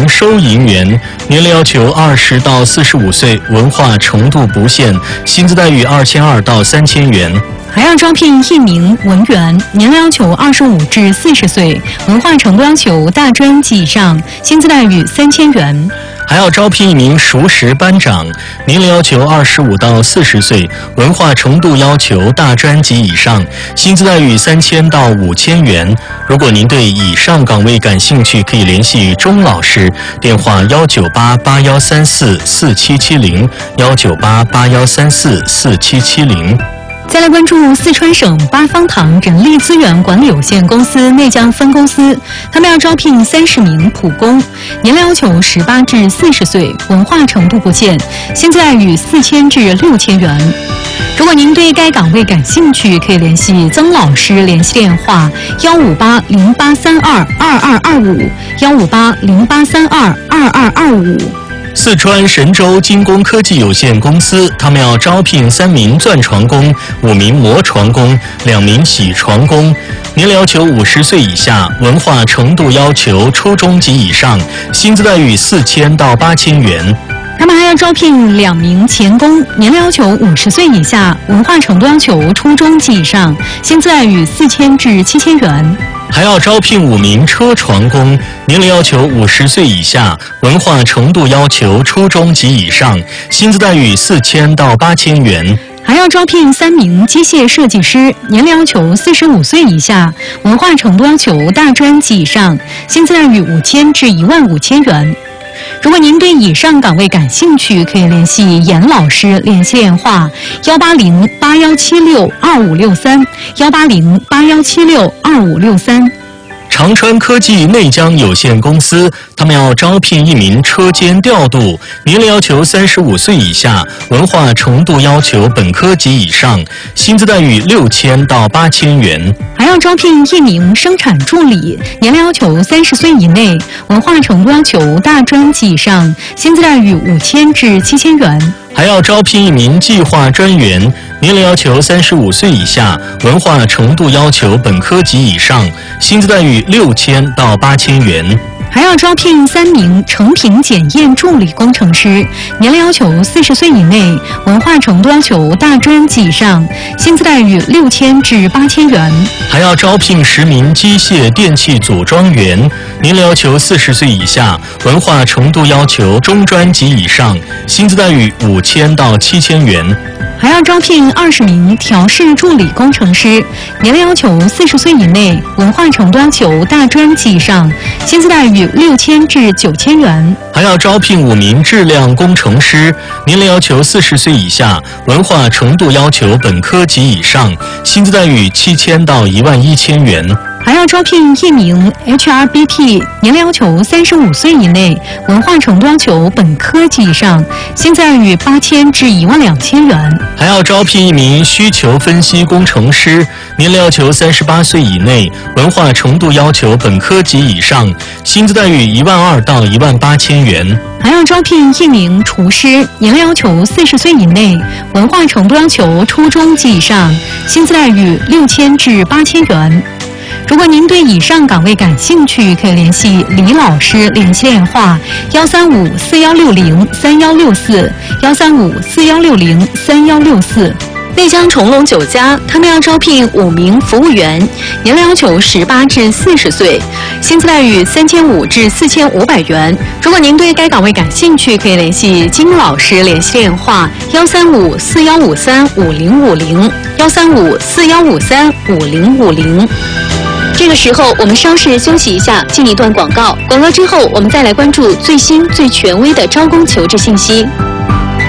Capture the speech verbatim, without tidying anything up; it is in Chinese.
收银员，年龄要求二十到四十五岁，文化程度不限，薪资待遇二千二到三千元。 还要招聘一名文员，年龄要求二十五至四十岁，文化程度要求大专及以上，薪资待遇三千元。 还要招聘一名熟识班长，年龄要求二十五到四十岁，文化程度要求大专及以上，薪资待遇三千到五千元。如果您对以上岗位感兴趣，可以联系钟老师，电话幺九八八幺三四四七七零幺九八八幺三四四七七零。 再来关注四川省八方堂人力资源管理有限公司内江分公司，他们要招聘三十名普工，年龄要求十八至四十岁，文化程度不限，薪资待遇四千至六千元。如果您对该岗位感兴趣，可以联系曾老师，联系电话幺五八零八三二二二二五幺五八零八三二二二二五。 四川神州精工科技有限公司，他们要招聘三名钻床工、五名磨床工、两名铣床工，年龄要求五十岁以下，文化程度要求初中及以上，薪资待遇四千到八千元。 他们还要招聘两名钳工，年龄要求五十岁以下，文化程度要求初中及以上，薪资待遇四千至七千元。 还要招聘五名车床工，年龄要求五十岁以下，文化程度要求初中及以上，薪资待遇四千到八千元。 还要招聘三名机械设计师，年龄要求四十五岁以下，文化程度要求大专及以上，薪资待遇五千至一万五千元。如果您对以上岗位感兴趣，可以联系严老师，联系电话幺八零八幺七六二五六三幺八零八幺七六二五六三。 长川科技内江有限公司，他们要招聘一名车间调度，年龄要求三十五岁以下，文化程度要求本科及以上，薪资待遇六千到八千元。 还要招聘一名生产助理，年龄要求三十岁以内，文化程度要求大专及以上，薪资待遇五千至七千元。 还要招聘一名计划专员，年龄要求三十五岁以下，文化程度要求本科及以上，薪资待遇六千到八千元。 还要招聘三名成品检验助理工程师，年龄要求四十岁以内，文化程度要求大专及以上，薪资待遇六千至八千元。 还要招聘十名机械电器组装员，年龄要求四十岁以下，文化程度要求中专及以上，薪资待遇五千到七千元。 还要招聘二十名调试助理工程师，年龄要求四十岁以内，文化程度要求大专及以上，薪资待遇六千至九千元。 还要招聘五名质量工程师，年龄要求四十岁以下，文化程度要求本科及以上，薪资待遇七千到一万一千元。 还要招聘一名 H R B P， 年龄要求三十五岁以内，文化程度要求本科及以上，薪资待遇八千至一万两千元。 还要招聘一名需求分析工程师，年龄要求三十八岁以内，文化程度要求本科及以上，薪资待遇一万二到一万八千元。 还要招聘一名厨师，年龄要求四十岁以内，文化程度要求初中及以上，薪资待遇六千至八千元。如果您对以上岗位感兴趣，可以联系李老师，联系电话幺三五四幺六零三幺六四幺三五四幺六零三幺六四。内江重龙酒家，他们要招聘五名服务员，年龄要求十八至四十岁，薪资待遇三千五至四千五百元。如果您对该岗位感兴趣，可以联系金老师，联系电话幺三五四幺五三五零五零幺三五四幺五三五零五零。这个时候，我们稍事休息一下，进一段广告。广告之后，我们再来关注最新最权威的招工求职信息。